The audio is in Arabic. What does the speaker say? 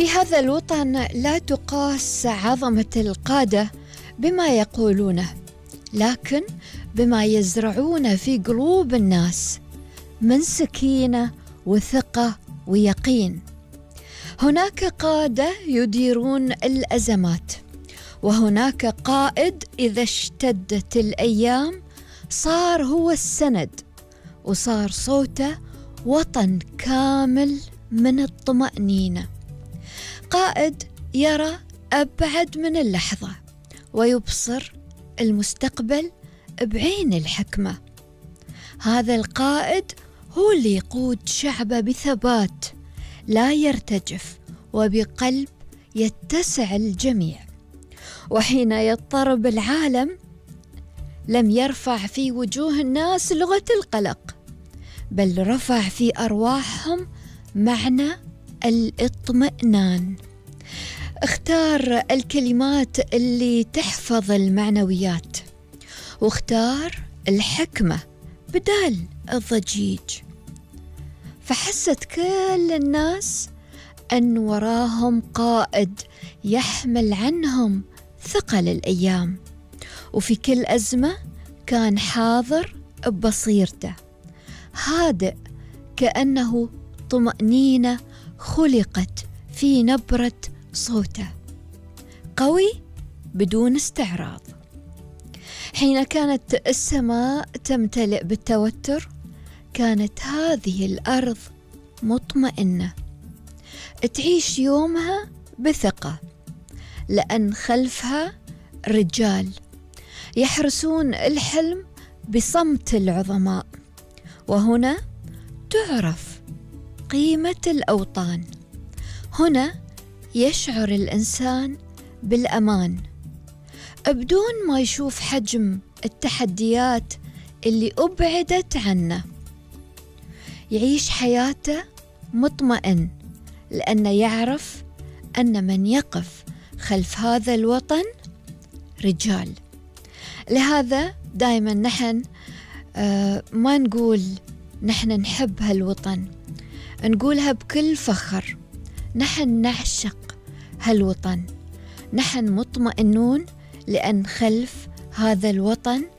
في هذا الوطن لا تقاس عظمة القادة بما يقولونه، لكن بما يزرعون في قلوب الناس من سكينة وثقة ويقين. هناك قادة يديرون الأزمات، وهناك قائد إذا اشتدت الأيام صار هو السند، وصار صوته وطن كامل من الطمأنينة. قائد يرى أبعد من اللحظة ويبصر المستقبل بعين الحكمة. هذا القائد هو اللي يقود شعبه بثبات لا يرتجف وبقلب يتسع الجميع. وحين يضطرب العالم لم يرفع في وجوه الناس لغة القلق، بل رفع في أرواحهم معنى الاطمئنان. اختار الكلمات اللي تحفظ المعنويات، واختار الحكمة بدال الضجيج. فحست كل الناس أن وراهم قائد يحمل عنهم ثقل الأيام، وفي كل أزمة كان حاضر ببصيرته، هادئ كأنه طمأنينة خلقت في نبرة صوته، قوي بدون استعراض. حين كانت السماء تمتلئ بالتوتر، كانت هذه الأرض مطمئنة تعيش يومها بثقة، لأن خلفها رجال يحرسون الحلم بصمت العظماء. وهنا تعرف قيمة الأوطان، هنا يشعر الإنسان بالأمان بدون ما يشوف حجم التحديات اللي أبعدت عنه. يعيش حياته مطمئن لأنه يعرف أن من يقف خلف هذا الوطن رجال. لهذا دائما نحن ما نقول نحن نحب هالوطن، نقولها بكل فخر، نحن نعشق هالوطن، نحن مطمئنون لأن خلف هذا الوطن